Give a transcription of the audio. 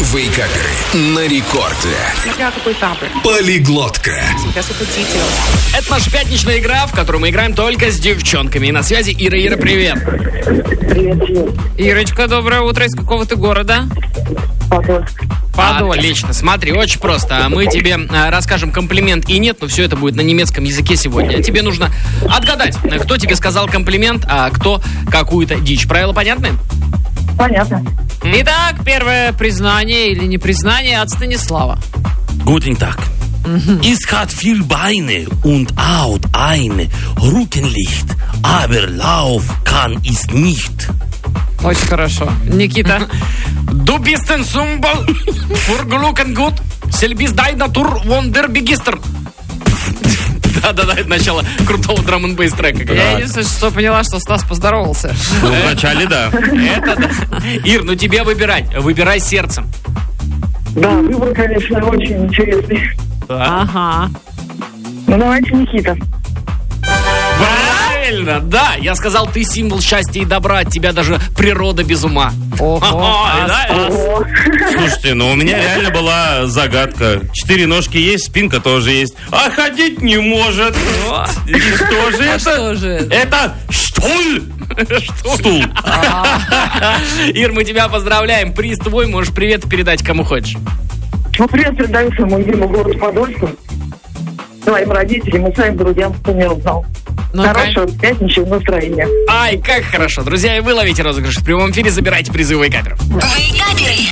Вейкаперы на рекорде. Смотря какой тапы. Полиглотка. Сейчас аппетите. Это наша пятничная игра, в которую мы играем только с девчонками. И на связи Ира. Ира, привет. Привет. Ирочка, доброе утро. Из какого ты города? Подольск. Отлично. Смотри, очень просто. Мы тебе расскажем комплимент и нет, но все это будет на немецком языке сегодня. Тебе нужно отгадать, кто тебе сказал комплимент, а кто какую-то дичь. Правила понятны? Понятно. Итак, первое признание или непризнание от Станислава. Guten Tag. Ich hat viel Beine und auch ein Rückenlicht, aber Lauf kann ich nicht. Очень хорошо. Никита. Du bist ein Symbol für Glück und Gut. Selbst deine Natur Wunderbegeister. Да-да-да, это начало крутого драм-н-бейс трека. Я единственное, что поняла, что Стас поздоровался. Ну, вначале да. Это да. Ир, ну тебе выбирать. Выбирай сердцем. Да, выбор, конечно, очень интересный. Ага. Ну, давайте Никита. Правильно, да. Я сказал, ты символ счастья и добра. От тебя даже природа без ума. Ого. Да? О, Слушайте, ну у меня реально была загадка. 4 ножки есть, спинка тоже есть. А ходить не может. И что же это? Что же? Это стул. Стул. Ир, мы тебя поздравляем. Приз твой, можешь привет передать кому хочешь. ну, привет передаю своему любимому городу Подольску, своим родителям и своим друзьям, кто меня узнал. Ну, Хорошего пятничного настроения. Ай, как хорошо. Друзья, и вы ловите розыгрыш в прямом эфире. Забирайте призы у Вейкаперов. Вейкаперы.